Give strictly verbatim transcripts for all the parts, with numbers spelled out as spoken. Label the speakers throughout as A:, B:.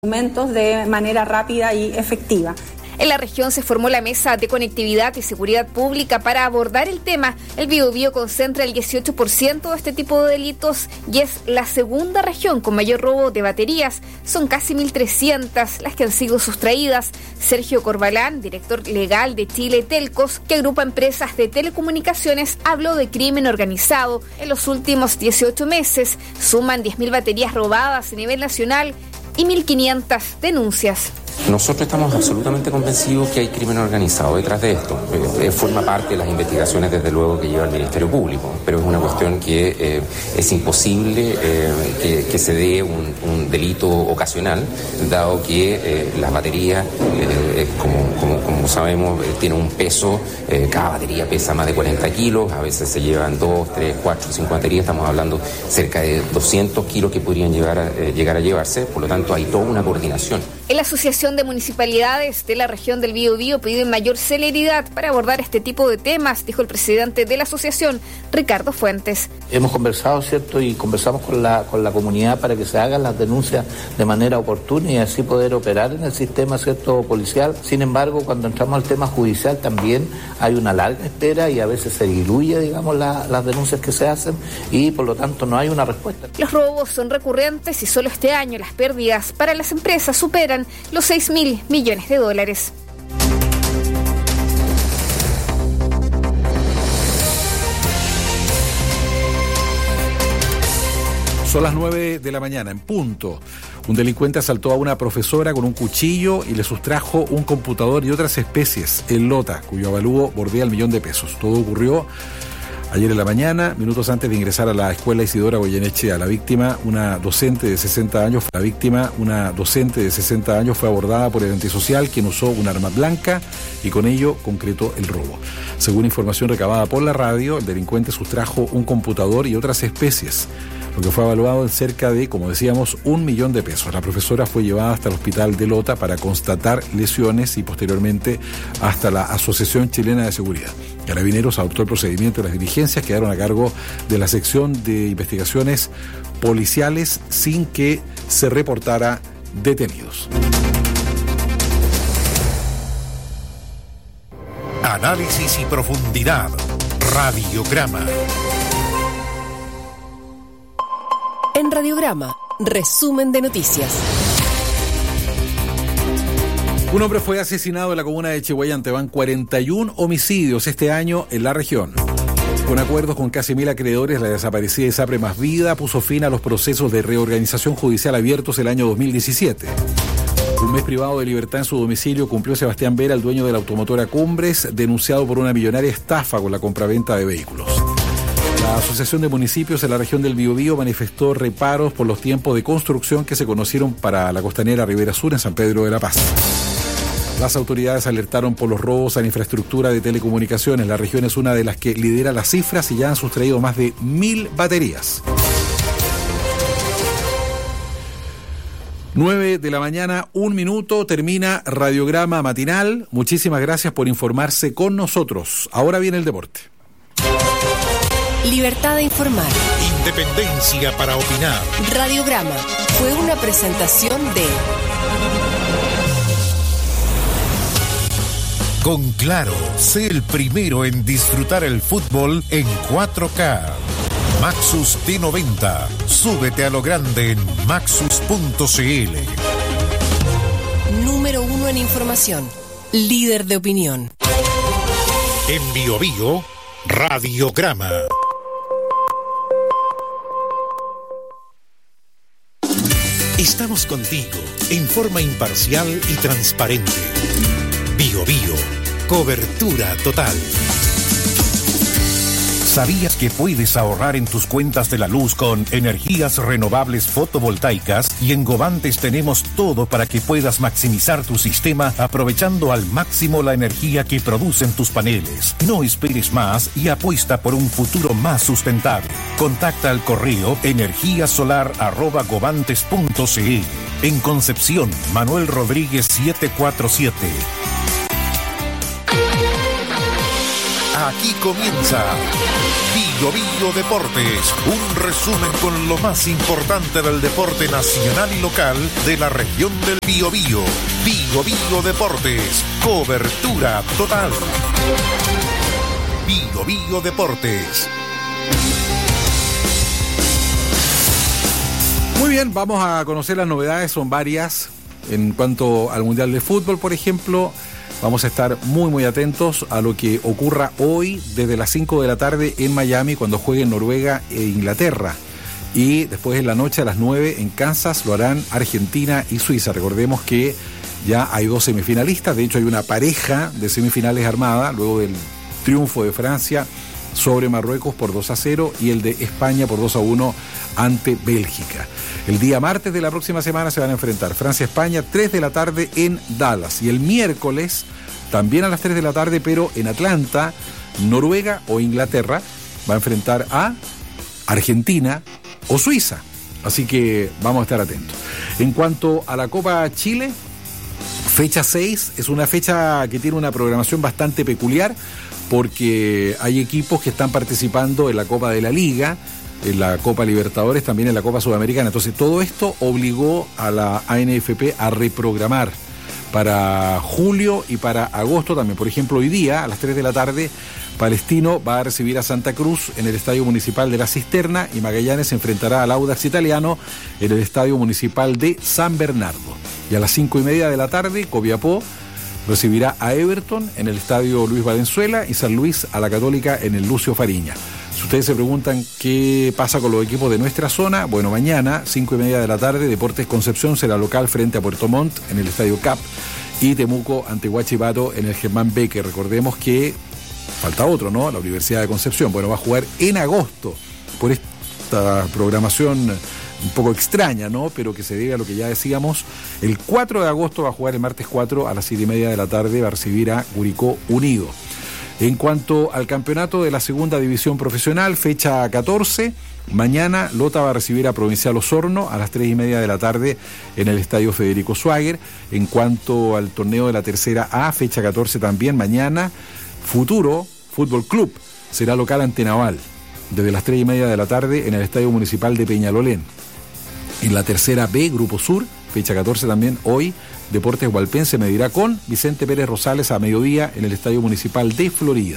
A: documentos de manera rápida y efectiva.
B: En la región se formó la Mesa de Conectividad y Seguridad Pública para abordar el tema. El Biobío concentra el dieciocho por ciento de este tipo de delitos y es la segunda región con mayor robo de baterías. Son casi mil trescientas las que han sido sustraídas. Sergio Corbalán, director legal de Chile Telcos, que agrupa empresas de telecomunicaciones, habló de crimen organizado. En los últimos dieciocho meses suman diez mil baterías robadas a nivel nacional y mil quinientas denuncias.
C: Nosotros estamos absolutamente convencidos que hay crimen organizado detrás de esto. Eh, forma parte de las investigaciones, desde luego, que lleva el Ministerio Público, pero es una cuestión que eh, es imposible eh, que, que se dé un, un delito ocasional, dado que eh, las baterías, eh, como, como, como sabemos, eh, tienen un peso, eh, cada batería pesa más de cuarenta kilos, a veces se llevan dos, tres, cuatro, cinco baterías, estamos hablando cerca de doscientos kilos que podrían llevar a, eh, llegar a llevarse, por lo tanto hay toda una coordinación.
B: En la Asociación de Municipalidades de la región del Biobío piden mayor celeridad para abordar este tipo de temas, dijo el presidente de la asociación, Ricardo Fuentes.
D: Hemos conversado, ¿cierto? Y conversamos con la, con la comunidad para que se hagan las denuncias de manera oportuna y así poder operar en el sistema, ¿cierto?, policial. Sin embargo, cuando entramos al tema judicial también hay una larga espera y a veces se diluye, digamos, la, las denuncias que se hacen y por lo tanto no hay una respuesta.
B: Los robos son recurrentes y solo este año las pérdidas para las empresas superan los seis mil millones de dólares.
E: Son las nueve de la mañana, en punto. Un delincuente asaltó a una profesora con un cuchillo y le sustrajo un computador y otras especies en Lota, cuyo avalúo bordea el millón de pesos. Todo ocurrió ayer en la mañana, minutos antes de ingresar a la escuela Isidora Goyeneche. A la víctima, una docente de sesenta años, la víctima, una docente de sesenta años fue abordada por el antisocial, quien usó un arma blanca y con ello concretó el robo. Según información recabada por la radio, el delincuente sustrajo un computador y otras especies, lo que fue evaluado en cerca de, como decíamos, un millón de pesos. La profesora fue llevada hasta el hospital de Lota para constatar lesiones y posteriormente hasta la Asociación Chilena de Seguridad. Carabineros adoptó el procedimiento y las diligencias quedaron a cargo de la sección de investigaciones policiales sin que se reportara detenidos.
F: Análisis y profundidad. Radiograma.
G: En Radiograma, resumen de noticias.
E: Un hombre fue asesinado en la comuna de Chihuayante. Van cuarenta y uno homicidios este año en la región. Con acuerdos con casi mil acreedores, la desaparecida ISAPRE Más Vida puso fin a los procesos de reorganización judicial abiertos el año dos mil diecisiete. Un mes privado de libertad en su domicilio cumplió Sebastián Vera, el dueño de la automotora Cumbres, denunciado por una millonaria estafa con la compraventa de vehículos. La Asociación de Municipios de la región del Biobío manifestó reparos por los tiempos de construcción que se conocieron para la costanera Ribera Sur en San Pedro de la Paz. Las autoridades alertaron por los robos a la infraestructura de telecomunicaciones. La región es una de las que lidera las cifras y ya han sustraído más de mil baterías. nueve de la mañana, un minuto, termina Radiograma Matinal. Muchísimas gracias por informarse con nosotros. Ahora viene el deporte.
G: Libertad de informar.
F: Independencia para opinar.
G: Radiograma fue una presentación de
F: Con Claro, sé el primero en disfrutar el fútbol en cuatro K. Maxus T noventa. Súbete a lo grande en maxus punto c l.
G: Número uno en información. Líder de opinión.
F: En Biobío, Radiograma. Estamos contigo en forma imparcial y transparente. Biobío, cobertura total. ¿Sabías que puedes ahorrar en tus cuentas de la luz con energías renovables fotovoltaicas? Y en Govantes tenemos todo para que puedas maximizar tu sistema aprovechando al máximo la energía que producen tus paneles. No esperes más y apuesta por un futuro más sustentable. Contacta al correo energíasolar arroba govantes punto c l. En Concepción, Manuel Rodríguez setecientos cuarenta y siete. Aquí comienza Bio Bio Deportes, un resumen con lo más importante del deporte nacional y local de la región del Biobío. Bio Bio Deportes, cobertura total. Bio Bio Deportes.
E: Muy bien, vamos a conocer las novedades, son varias. En cuanto al Mundial de Fútbol, por ejemplo, vamos a estar muy muy atentos a lo que ocurra hoy desde las cinco de la tarde en Miami cuando jueguen Noruega e Inglaterra. Y después en la noche a las nueve en Kansas lo harán Argentina y Suiza. Recordemos que ya hay dos semifinalistas, de hecho hay una pareja de semifinales armada luego del triunfo de Francia sobre Marruecos por dos a cero y el de España por dos a uno ante Bélgica. El día martes de la próxima semana se van a enfrentar Francia-España, tres de la tarde en Dallas. Y el miércoles, también a las tres de la tarde, pero en Atlanta, Noruega o Inglaterra va a enfrentar a Argentina o Suiza. Así que vamos a estar atentos. En cuanto a la Copa Chile, fecha seis es una fecha que tiene una programación bastante peculiar porque hay equipos que están participando en la Copa de la Liga, en la Copa Libertadores, también en la Copa Sudamericana. Entonces todo esto obligó a la A N F P a reprogramar para julio y para agosto también. Por ejemplo, hoy día a las tres de la tarde Palestino va a recibir a Santa Cruz en el Estadio Municipal de La Cisterna y Magallanes se enfrentará al Audax Italiano en el Estadio Municipal de San Bernardo. Y a las cinco y media de la tarde Copiapó recibirá a Everton en el Estadio Luis Valenzuela y San Luis a la Católica en el Lucio Fariña. Si ustedes se preguntan qué pasa con los equipos de nuestra zona, bueno, mañana, cinco y media de la tarde, Deportes Concepción será local frente a Puerto Montt en el Estadio Cap y Temuco ante Huachipato en el Germán Becker. Recordemos que falta otro, ¿no? La Universidad de Concepción. Bueno, va a jugar en agosto por esta programación un poco extraña, ¿no? Pero que se debe a lo que ya decíamos. El cuatro de agosto va a jugar el martes cuatro a las siete y media de la tarde, va a recibir a Curicó Unido. En cuanto al campeonato de la segunda división profesional, fecha catorce, mañana Lota va a recibir a Provincial Osorno a las tres y media de la tarde en el Estadio Federico Schwager. En cuanto al torneo de la tercera A, fecha catorce también, mañana Futuro Fútbol Club será local ante Naval desde las tres y media de la tarde en el Estadio Municipal de Peñalolén. En la tercera B, Grupo Sur, fecha catorce también, hoy Deportes Hualpén medirá con Vicente Pérez Rosales a mediodía en el Estadio Municipal de Florida.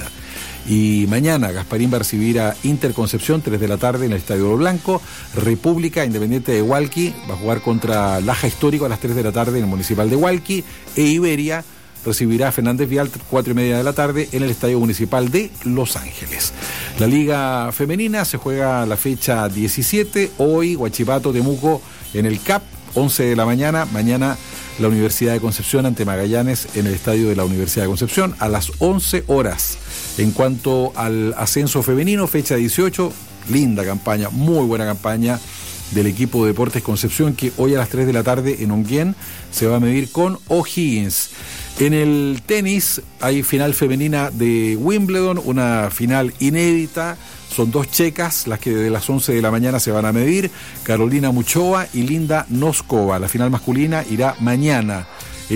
E: Y mañana Gasparín va a recibir a Interconcepción, tres de la tarde en el Estadio Oro Blanco. República Independiente de Hualqui va a jugar contra Laja Histórico a las tres de la tarde en el Municipal de Hualqui. E Iberia recibirá a Fernández Vial, cuatro y media de la tarde en el Estadio Municipal de Los Ángeles. La Liga Femenina se juega la fecha diecisiete, hoy Huachipato, Temuco en el C A P, once de la mañana, mañana la Universidad de Concepción ante Magallanes en el estadio de la Universidad de Concepción a las once horas. En cuanto al ascenso femenino, fecha dieciocho, linda campaña, muy buena campaña del equipo de Deportes Concepción que hoy a las tres de la tarde en Onguén se va a medir con O'Higgins. En el tenis hay final femenina de Wimbledon, una final inédita. Son dos checas las que desde las once de la mañana se van a medir, Carolina Muchova y Linda Noskova. La final masculina irá mañana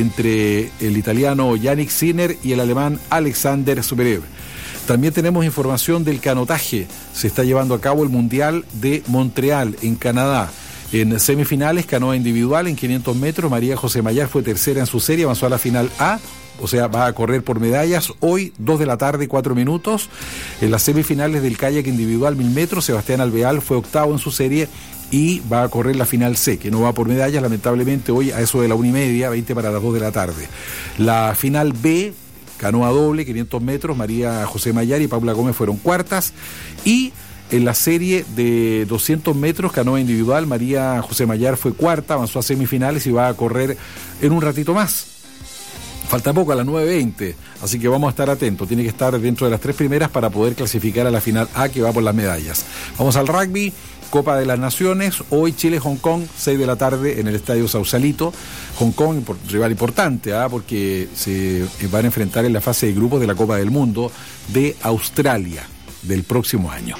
E: entre el italiano Yannick Sinner y el alemán Alexander Zverev. También tenemos información del canotaje. Se está llevando a cabo el Mundial de Montreal, en Canadá. En semifinales, canoa individual en quinientos metros, María José Mayar fue tercera en su serie, avanzó a la final A, o sea, va a correr por medallas. Hoy, dos de la tarde, cuatro minutos. En las semifinales del kayak individual mil metros, Sebastián Alvear fue octavo en su serie y va a correr la final C, que no va por medallas, lamentablemente, hoy a eso de la una y media, veinte para las dos de la tarde. La final B, canoa doble, quinientos metros, María José Mayar y Paula Gómez fueron cuartas. Y en la serie de doscientos metros, canoa individual, María José Mayar fue cuarta, avanzó a semifinales y va a correr en un ratito más. Falta poco, a las nueve veinte, así que vamos a estar atentos. Tiene que estar dentro de las tres primeras para poder clasificar a la final A, que va por las medallas. Vamos al rugby, Copa de las Naciones. Hoy Chile-Hong Kong, seis de la tarde en el Estadio Sausalito. Hong Kong, rival importante, ¿eh? porque se van a enfrentar en la fase de grupos de la Copa del Mundo de Australia del próximo año.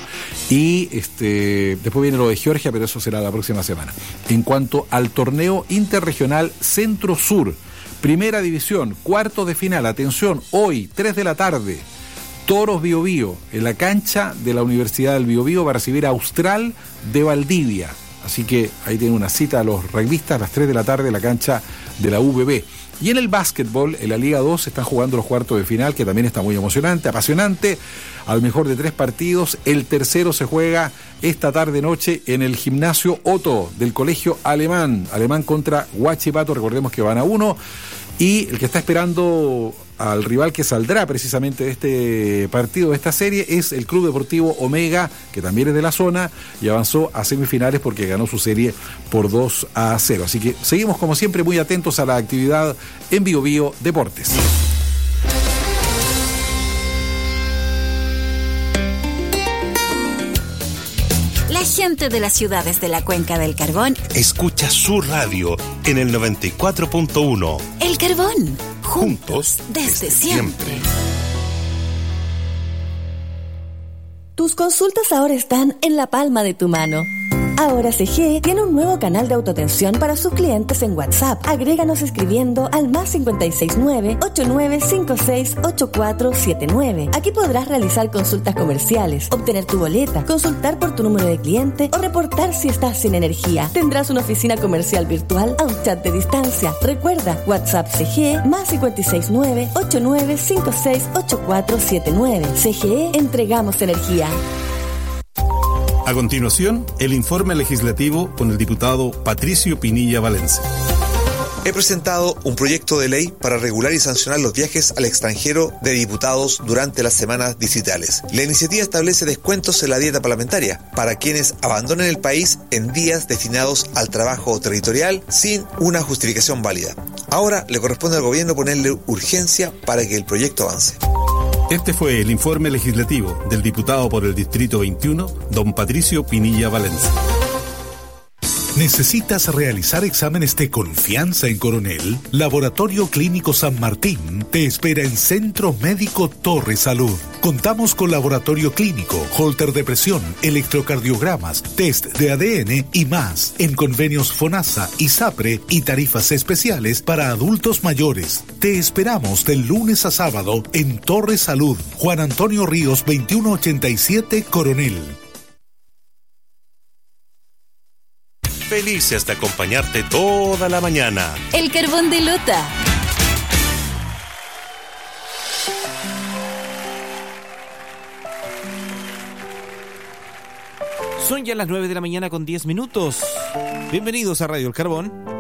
E: Y este después viene lo de Georgia, pero eso será la próxima semana. En cuanto al torneo interregional Centro-Sur, Primera División, cuartos de final, atención, hoy, tres de la tarde, Toros Biobío, en la cancha de la Universidad del Biobío, va a recibir a Austral de Valdivia. Así que ahí tienen una cita a los rugbyistas a las tres de la tarde en la cancha de la U B B. Y en el básquetbol, en la Liga dos, están jugando los cuartos de final, que también está muy emocionante, apasionante, al mejor de tres partidos. El tercero se juega esta tarde-noche en el gimnasio Otto del Colegio Alemán. Alemán contra Huachipato, recordemos que van a uno. Y el que está esperando al rival que saldrá precisamente de este partido, de esta serie, es el Club Deportivo Omega, que también es de la zona, y avanzó a semifinales porque ganó su serie por dos a cero. Así que seguimos como siempre muy atentos a la actividad en Bio Bio Deportes.
H: La gente de las ciudades de la Cuenca del Carbón
I: escucha su radio en el noventa y cuatro punto uno.
H: El Carbón,
I: juntos
H: desde,
I: desde
H: siempre.
I: siempre.
J: Tus consultas ahora están en la palma de tu mano. Ahora C G tiene un nuevo canal de autoatención para sus clientes en WhatsApp. Agréganos escribiendo al más cinco seis nueve, ocho nueve cinco seis, ocho cuatro siete nueve. Aquí podrás realizar consultas comerciales, obtener tu boleta, consultar por tu número de cliente o reportar si estás sin energía. Tendrás una oficina comercial virtual a un chat de distancia. Recuerda, WhatsApp C G más cinco seis nueve, ocho nueve cinco seis, ocho cuatro siete nueve. C G E, entregamos energía.
I: A continuación, el informe legislativo con el diputado Patricio Pinilla Valencia.
K: He presentado un proyecto de ley para regular y sancionar los viajes al extranjero de diputados durante las semanas distritales. La iniciativa establece descuentos en la dieta parlamentaria para quienes abandonen el país en días destinados al trabajo territorial sin una justificación válida. Ahora le corresponde al gobierno ponerle urgencia para que el proyecto avance.
I: Este fue el informe legislativo del diputado por el Distrito veintiuno, don Patricio Pinilla Valencia.
F: ¿Necesitas realizar exámenes de confianza en Coronel? Laboratorio Clínico San Martín te espera en Centro Médico Torre Salud. Contamos con laboratorio clínico, holter de presión, electrocardiogramas, test de A D N y más. En convenios FONASA y SAPRE y tarifas especiales para adultos mayores. Te esperamos del lunes a sábado en Torre Salud. Juan Antonio Ríos veintiuno ochenta y siete Coronel.
I: Felices de acompañarte toda la mañana.
H: El Carbón de Lota.
L: Son ya las nueve de la mañana con diez minutos. Bienvenidos a Radio El Carbón.